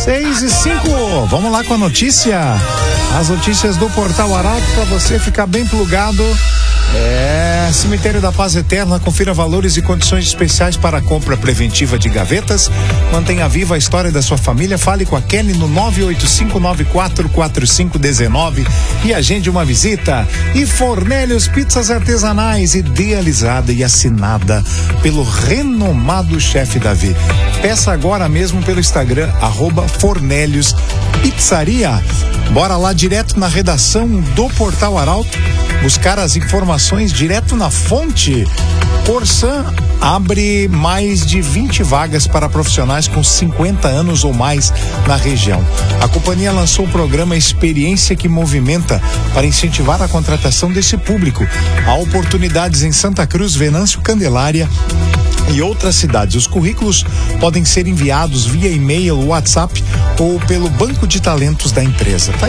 6:05, vamos lá com a notícia. As notícias do Portal Arauto para você ficar bem plugado. Cemitério da Paz Eterna, confira valores e condições especiais para a compra preventiva de gavetas. Mantenha viva a história da sua família. Fale com a Kelly no 985944519 e agende uma visita. E Fornélios Pizzas Artesanais, idealizada e assinada pelo renomado chefe Davi. Peça agora mesmo pelo Instagram @Fornélios Pizzaria. Bora lá direto na redação do Portal Arauto buscar as informações direto na fonte. Corsan abre mais de 20 vagas para profissionais com 50 anos ou mais na região. A companhia lançou o programa Experiência que Movimenta para incentivar a contratação desse público. Há oportunidades em Santa Cruz, Venâncio, Candelária e outras cidades. Os currículos podem ser enviados via e-mail, WhatsApp ou pelo banco de talentos da empresa.